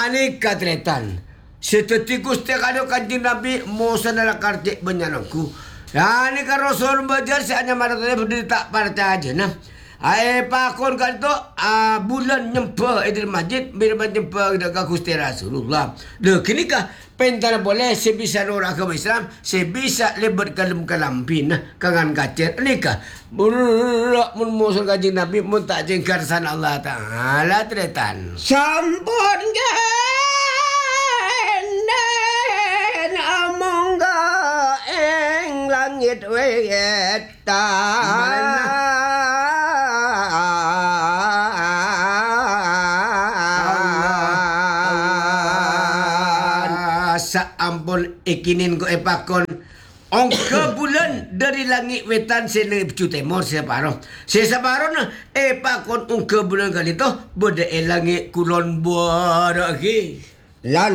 Ani katretan. Setetikus te kado kanjeng Nabi Musa nala kartik benyanangku. Yani ka Rasul bajar si anya maratanya berdiri tak partai aja nah. Pakon kanto bulan nyempa idil masjid birman nyempa dekat Gusti Rasulullah. Dah kini kah pentana boleh sebisa orang agama Islam sebisa lebat kalam pin kangan kacir nikah. Burak mun musul kanjeng Nabi mun tak jengkar sana Allah Taala tretan. Sampun genden amongga ing langit wetan. Ampun ikinin ko epakon ongka bulan dari langit wetan sini picu timur separo na epakon ongka bulan kali to bode langit kulon buara lagi lan